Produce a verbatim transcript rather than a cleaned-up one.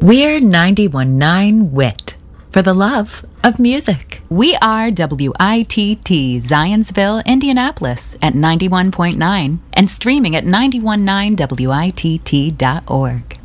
We're ninety-one point nine W I T for the love of music. We are W I T T Zionsville, Indianapolis at ninety-one point nine and streaming at nine one nine W I T T dot org.